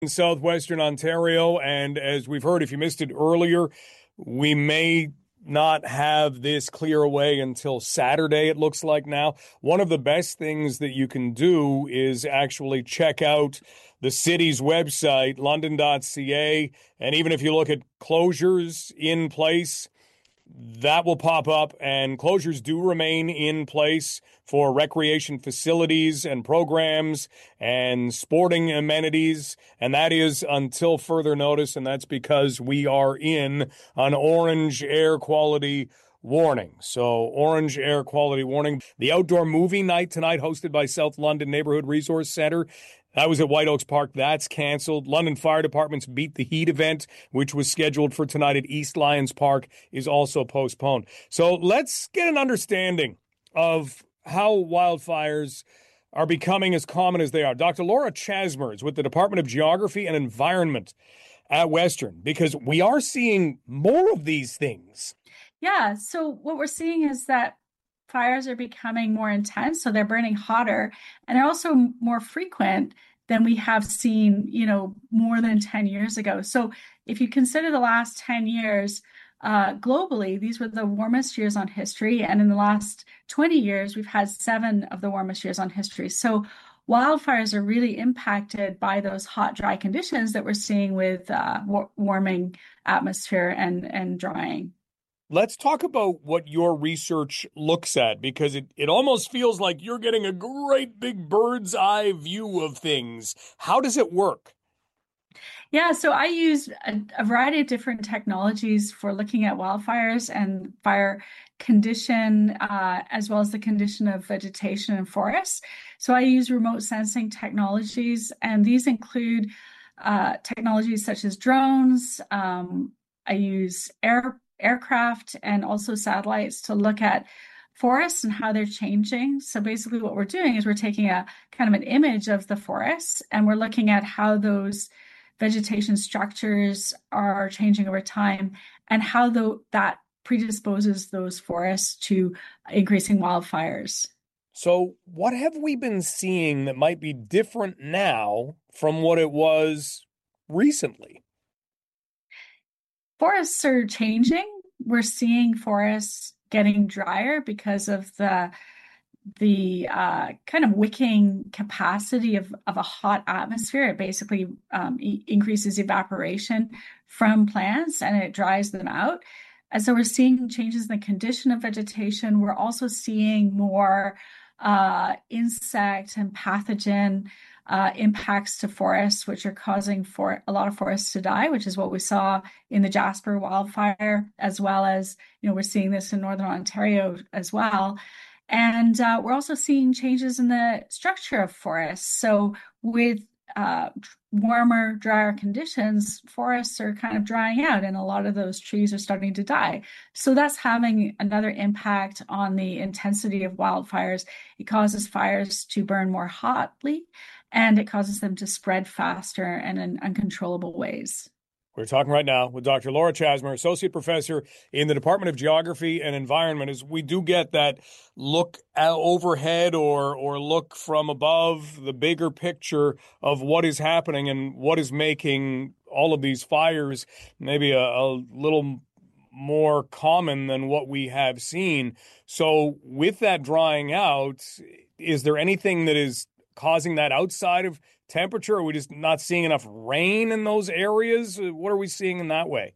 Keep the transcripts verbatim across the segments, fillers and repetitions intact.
in southwestern Ontario. And as we've heard, if you missed it earlier, we may not have this clear away until Saturday, it looks like now. One of the best things that you can do is actually check out the city's website, london dot c a. And even if you look at closures in place, that will pop up, and closures do remain in place for recreation facilities and programs and sporting amenities, and that is until further notice, and that's because we are in an orange air quality warning. So orange air quality warning. The outdoor movie night tonight, hosted by South London Neighborhood Resource Centre, that was at White Oaks Park. That's canceled. London Fire Department's Beat the Heat event, which was scheduled for tonight at East Lyons Park, is also postponed. So let's get an understanding of how wildfires are becoming as common as they are. Doctor Laura Chasmer with the Department of Geography and Environment at Western, because we are seeing more of these things. Yeah, so what we're seeing is that fires are becoming more intense, so they're burning hotter, and they're also more frequent than we have seen, you know, more than ten years ago. So if you consider the last ten years, uh, globally, these were the warmest years on history. And in the last twenty years, we've had seven of the warmest years on history. So wildfires are really impacted by those hot, dry conditions that we're seeing with uh, war- warming atmosphere and, and drying. Let's talk about what your research looks at, because it, it almost feels like you're getting a great big bird's eye view of things. How does it work? Yeah, so I use a, a variety of different technologies for looking at wildfires and fire condition, uh, as well as the condition of vegetation and forests. So I use remote sensing technologies, and these include uh, technologies such as drones. Um, I use air aircraft and also satellites to look at forests and how they're changing. So basically what we're doing is we're taking a kind of an image of the forests, and we're looking at how those vegetation structures are changing over time and how the, that predisposes those forests to increasing wildfires. So what have we been seeing that might be different now from what it was recently? Forests are changing. We're seeing forests getting drier because of the the uh, kind of wicking capacity of, of a hot atmosphere. It basically um, e- increases evaporation from plants and it dries them out. And so we're seeing changes in the condition of vegetation. We're also seeing more uh, insect and pathogen uh, impacts to forests, which are causing for a lot of forests to die, which is what we saw in the Jasper wildfire, as well as, you know, we're seeing this in Northern Ontario as well. And uh, we're also seeing changes in the structure of forests. So with uh, warmer, drier conditions, forests are kind of drying out and a lot of those trees are starting to die. So that's having another impact on the intensity of wildfires. It causes fires to burn more hotly, and it causes them to spread faster and in uncontrollable ways. We're talking right now with Doctor Laura Chasmer, Associate Professor in the Department of Geography and Environment. As we do get that look overhead or or look from above, the bigger picture of what is happening and what is making all of these fires maybe a, a little more common than what we have seen. So with that drying out, is there anything that is causing that outside of temperature? Are we just not seeing enough rain in those areas? What are we seeing in that way?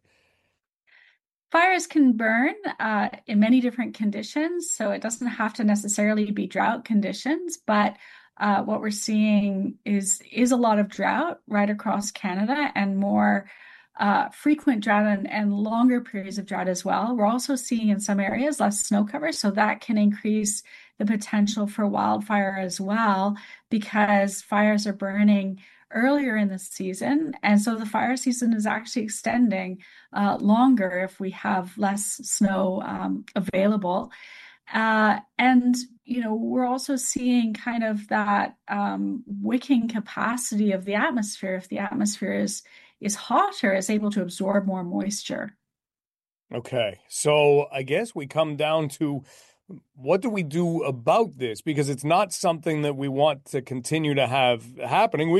Fires can burn uh, in many different conditions, so it doesn't have to necessarily be drought conditions, but uh, what we're seeing is is a lot of drought right across Canada, and more uh, frequent drought and, and longer periods of drought as well. We're also seeing in some areas less snow cover, so that can increase the potential for wildfire as well, because fires are burning earlier in the season. And so the fire season is actually extending uh, longer if we have less snow um, available. Uh, and, you know, we're also seeing kind of that um, wicking capacity of the atmosphere. If the atmosphere is, is hotter, is able to absorb more moisture. Okay, so I guess we come down to what do we do about this? Because it's not something that we want to continue to have happening. We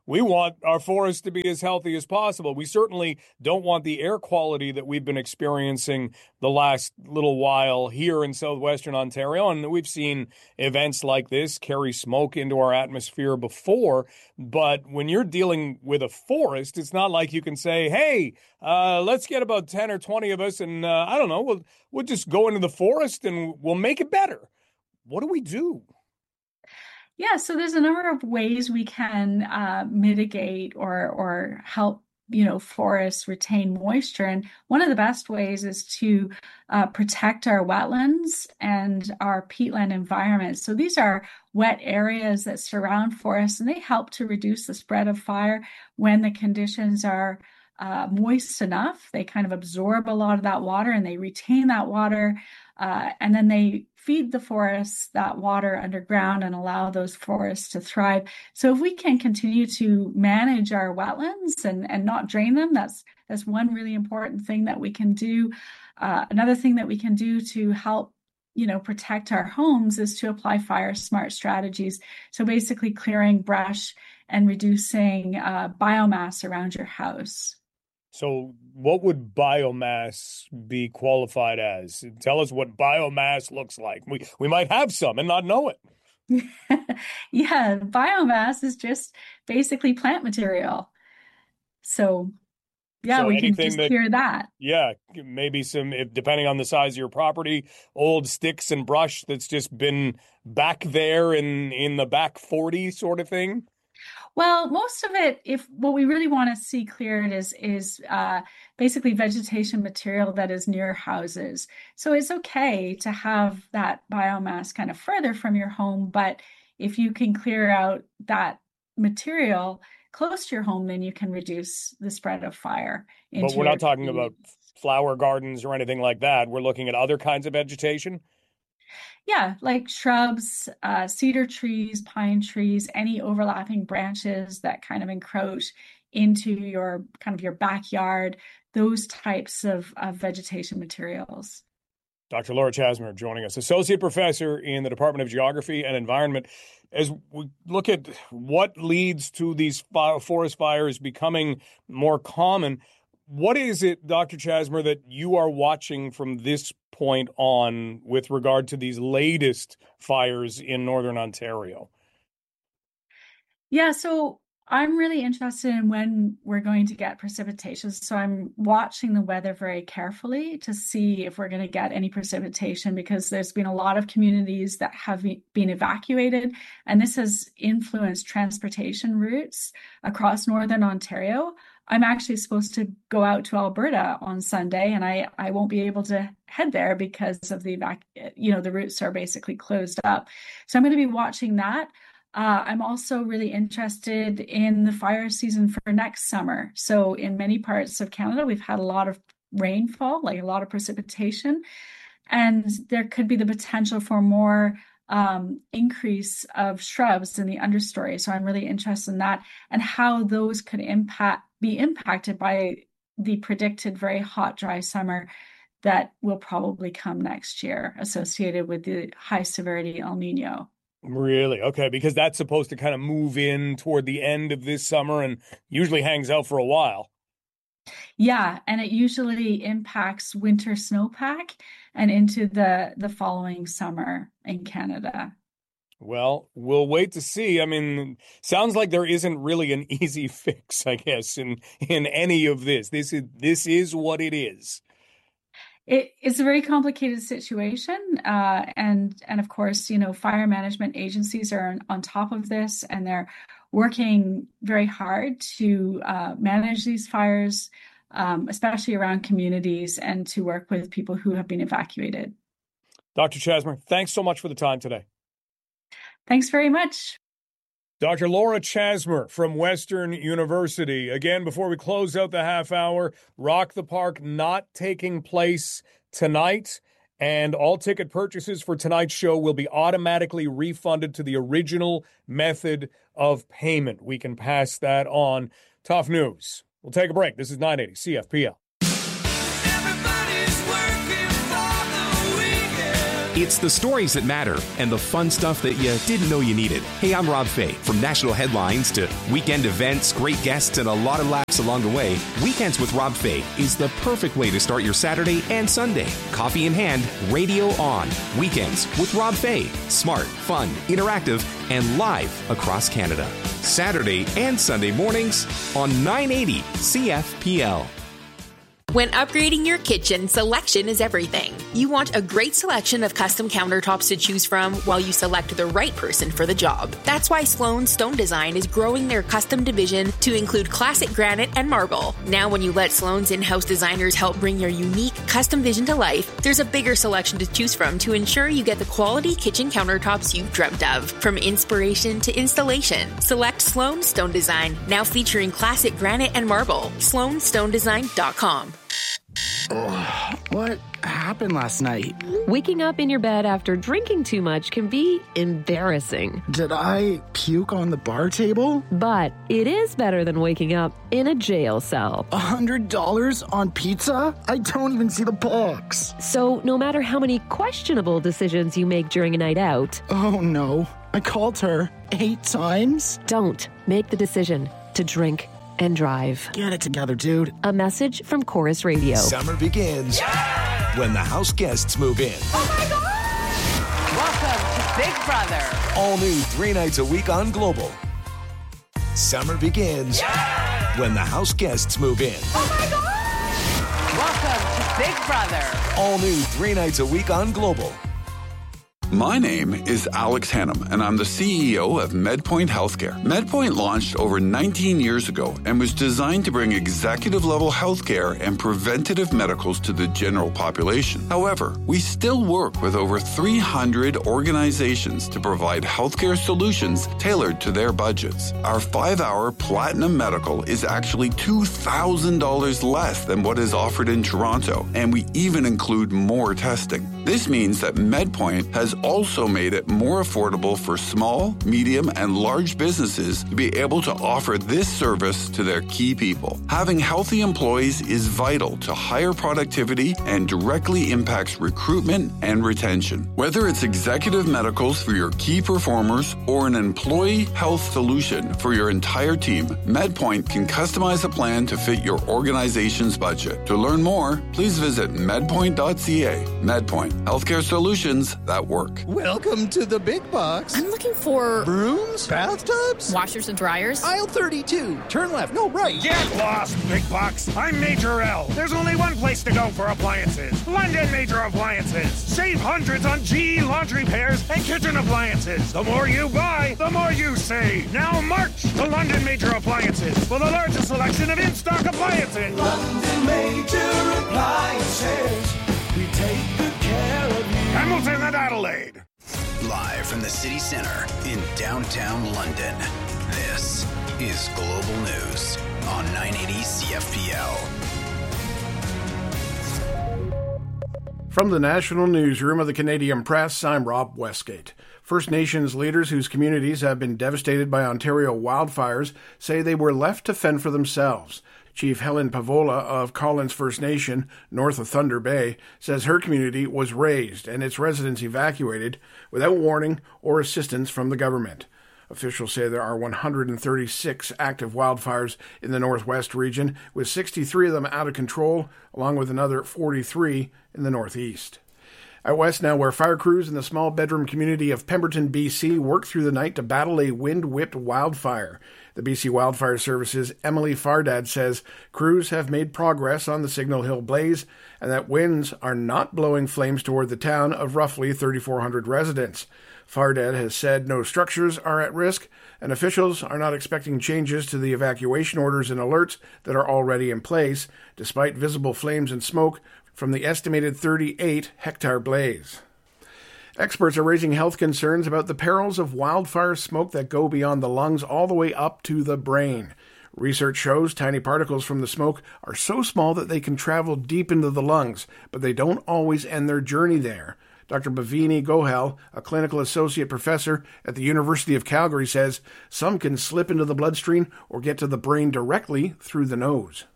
we want our forests to be as healthy as possible. We certainly don't want the air quality that we've been experiencing the last little while here in southwestern Ontario. And we've seen events like this carry smoke into our atmosphere before. But when you're dealing with a forest, it's not like you can say, hey, uh, let's get about ten or twenty of us and uh, I don't know, we'll, we'll just go into the forest and we'll make it better. What do we do? Yeah, so there's a number of ways we can uh, mitigate or or help, you know, forests retain moisture. And one of the best ways is to uh, protect our wetlands and our peatland environment. So these are wet areas that surround forests, and they help to reduce the spread of fire when the conditions are uh, moist enough. They kind of absorb a lot of that water and they retain that water. Uh, and then they feed the forests that water underground and allow those forests to thrive. So if we can continue to manage our wetlands and, and not drain them, that's that's one really important thing that we can do. Uh, another thing that we can do to help, you know, protect our homes is to apply fire smart strategies. So basically clearing brush and reducing uh, biomass around your house. So what would biomass be qualified as? Tell us what biomass looks like. We we might have some and not know it. Yeah, biomass is just basically plant material. So yeah, so we can just that, clear that. Yeah, maybe some, if, depending on the size of your property, old sticks and brush that's just been back there in, in the back forty sort of thing. Well, most of it, if what we really want to see cleared is is uh, basically vegetation material that is near houses. So it's okay to have that biomass kind of further from your home, but if you can clear out that material close to your home, then you can reduce the spread of fire. Into but we're not talking about flower gardens or anything like that. We're looking at other kinds of vegetation. Yeah, like shrubs, uh, cedar trees, pine trees, any overlapping branches that kind of encroach into your kind of your backyard, those types of, of vegetation materials. Doctor Laura Chasmer joining us, Associate Professor in the Department of Geography and Environment. As we look at what leads to these forest fires becoming more common, what is it, Doctor Chasmer, that you are watching from this point on with regard to these latest fires in Northern Ontario? Yeah, so I'm really interested in when we're going to get precipitation. So I'm watching the weather very carefully to see if we're going to get any precipitation, because there's been a lot of communities that have been evacuated, and this has influenced transportation routes across Northern Ontario. I'm actually supposed to go out to Alberta on Sunday, and I, I won't be able to head there because of the evac, you know, the routes are basically closed up. So I'm going to be watching that. Uh, I'm also really interested in the fire season for next summer. So in many parts of Canada, we've had a lot of rainfall, like a lot of precipitation, and there could be the potential for more um, increase of shrubs in the understory. So I'm really interested in that and how those could impact be impacted by the predicted very hot, dry summer that will probably come next year associated with the high severity El Nino. Really? Okay, because that's supposed to kind of move in toward the end of this summer and usually hangs out for a while. Yeah, and it usually impacts winter snowpack and into the the following summer in Canada. Well, we'll wait to see. I mean, sounds like there isn't really an easy fix, I guess, in in any of this. This is this is what it is. It, it's a very complicated situation, uh, and and of course, you know, fire management agencies are on, on top of this, and they're working very hard to uh, manage these fires, um, especially around communities, and to work with people who have been evacuated. Doctor Chasmer, thanks so much for the time today. Thanks very much. Doctor Laura Chasmer from Western University. Again, before we close out the half hour, Rock the Park not taking place tonight, and all ticket purchases for tonight's show will be automatically refunded to the original method of payment. We can pass that on. Tough news. We'll take a break. This is nine eighty C F P L. Everybody's working for the weekend. It's the stories that matter and the fun stuff that you didn't know you needed. Hey, I'm Rob Fay. From national headlines to weekend events, great guests, and a lot of laughs along the way, Weekends with Rob Fay is the perfect way to start your Saturday and Sunday. Coffee in hand, radio on. Weekends with Rob Fay. Smart, fun, interactive, and live across Canada. Saturday and Sunday mornings on nine eighty C F P L. When upgrading your kitchen, selection is everything. You want a great selection of custom countertops to choose from while you select the right person for the job. That's why Sloan Stone Design is growing their custom division to include classic granite and marble. Now when you let Sloan's in-house designers help bring your unique custom vision to life, there's a bigger selection to choose from to ensure you get the quality kitchen countertops you've dreamt of. From inspiration to installation, select Sloan Stone Design, now featuring classic granite and marble. sloan stone design dot com. Oh, what happened last night? Waking up in your bed after drinking too much can be embarrassing. Did I puke on the bar table? But it is better than waking up in a jail cell. A hundred dollars on pizza? I don't even see the box. So no matter how many questionable decisions you make during a night out... Oh no, I called her eight times? Don't make the decision to drink and drive. Get it together, dude. A message from Chorus Radio. Summer begins yeah! when the house guests move in. Oh my God! Welcome to Big Brother. All new three nights a week on Global. Summer begins yeah! when the house guests move in. Oh my God! Welcome to Big Brother. All new three nights a week on Global. My name is Alex Hannum, and I'm the C E O of MedPoint Healthcare. MedPoint launched over nineteen years ago and was designed to bring executive-level healthcare and preventative medicals to the general population. However, we still work with over three hundred organizations to provide healthcare solutions tailored to their budgets. Our five-hour Platinum Medical is actually two thousand dollars less than what is offered in Toronto, and we even include more testing. This means that MedPoint has also made it more affordable for small, medium, and large businesses to be able to offer this service to their key people. Having healthy employees is vital to higher productivity and directly impacts recruitment and retention. Whether it's executive medicals for your key performers or an employee health solution for your entire team, MedPoint can customize a plan to fit your organization's budget. To learn more, please visit medpoint dot c a. MedPoint, healthcare solutions that work. Welcome to the big box. I'm looking for... brooms? Bathtubs? Washers and dryers? Aisle thirty-two. Turn left. No, right. Get lost, big box. I'm Major L. There's only one place to go for appliances. London Major Appliances. Save hundreds on G E laundry pairs and kitchen appliances. The more you buy, the more you save. Now march to London Major Appliances for the largest selection of in-stock appliances. London Major Appliances. We take good care of you. Hamilton and Adelaide. Live from the city center in downtown London, this is Global News on nine eighty C F P L. From the National Newsroom of the Canadian Press, I'm Rob Westgate. First Nations leaders whose communities have been devastated by Ontario wildfires say they were left to fend for themselves. Chief Helen Pavola of Collins First Nation, north of Thunder Bay, says her community was razed and its residents evacuated without warning or assistance from the government. Officials say there are one hundred thirty-six active wildfires in the northwest region, with sixty-three of them out of control, along with another forty-three in the northeast. Out west now, where fire crews in the small bedroom community of Pemberton, B C worked through the night to battle a wind-whipped wildfire. The B C Wildfire Service's Emily Fardad says crews have made progress on the Signal Hill blaze and that winds are not blowing flames toward the town of roughly thirty-four hundred residents. Fardad has said no structures are at risk and officials are not expecting changes to the evacuation orders and alerts that are already in place, despite visible flames and smoke from the estimated thirty-eight hectare blaze. Experts are raising health concerns about the perils of wildfire smoke that go beyond the lungs all the way up to the brain. Research shows tiny particles from the smoke are so small that they can travel deep into the lungs, but they don't always end their journey there. Doctor Bhavini Gohel, a clinical associate professor at the University of Calgary, says some can slip into the bloodstream or get to the brain directly through the nose.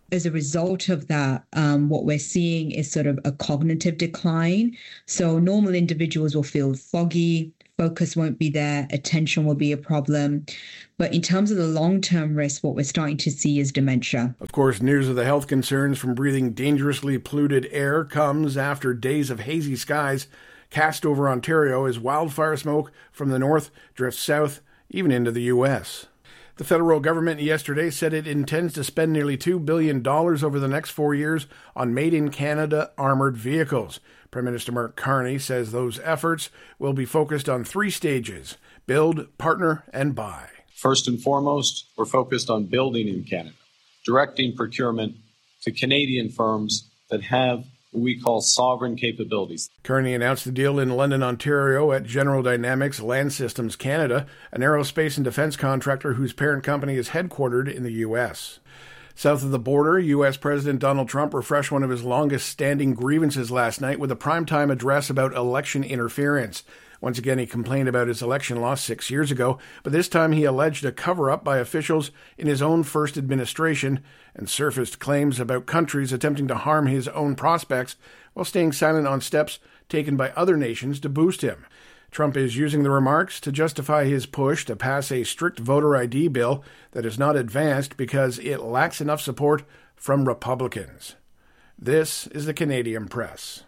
As a result of that, um, what we're seeing is sort of a cognitive decline. So normal individuals will feel foggy, focus won't be there, attention will be a problem. But in terms of the long-term risk, what we're starting to see is dementia. Of course, news of the health concerns from breathing dangerously polluted air comes after days of hazy skies cast over Ontario as wildfire smoke from the north drifts south, even into the U S. The federal government yesterday said it intends to spend nearly two billion dollars over the next four years on made-in-Canada armoured vehicles. Prime Minister Mark Carney says those efforts will be focused on three stages: build, partner, and buy. First and foremost, we're focused on building in Canada, directing procurement to Canadian firms that have what we call sovereign capabilities. Carney announced the deal in London, Ontario at General Dynamics Land Systems Canada, an aerospace and defense contractor whose parent company is headquartered in the U S. South of the border, U S President Donald Trump refreshed one of his longest-standing grievances last night with a primetime address about election interference. Once again, he complained about his election loss six years ago, but this time he alleged a cover-up by officials in his own first administration and surfaced claims about countries attempting to harm his own prospects while staying silent on steps taken by other nations to boost him. Trump is using the remarks to justify his push to pass a strict voter I D bill that is not advanced because it lacks enough support from Republicans. This is the Canadian Press.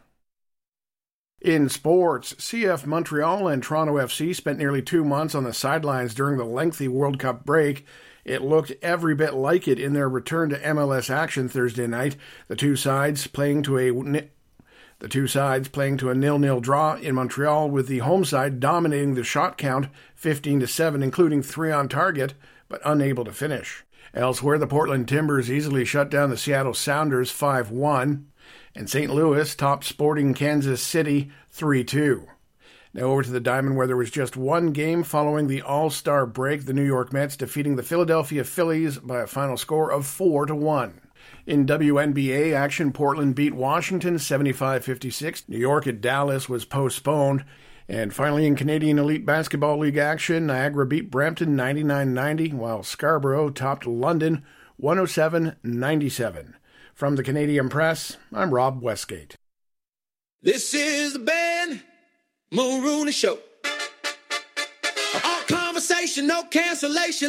In sports, C F Montreal and Toronto F C spent nearly two months on the sidelines during the lengthy World Cup break. It looked every bit like it in their return to M L S action Thursday night, the two sides playing to a the two sides playing to a nil-nil draw in Montreal, with the home side dominating the shot count fifteen to seven, including three on target, but unable to finish. Elsewhere, the Portland Timbers easily shut down the Seattle Sounders five one. And Saint Louis topped Sporting Kansas City three two. Now over to the Diamond, where there was just one game following the All-Star break, the New York Mets defeating the Philadelphia Phillies by a final score of four to one. In W N B A action, Portland beat Washington seventy-five fifty-six. New York at Dallas was postponed. And finally, in Canadian Elite Basketball League action, Niagara beat Brampton ninety-nine ninety, while Scarborough topped London one oh seven ninety-seven. From the Canadian Press, I'm Rob Westgate. This is the Ben Mulrooney Show. All conversation, no cancellation.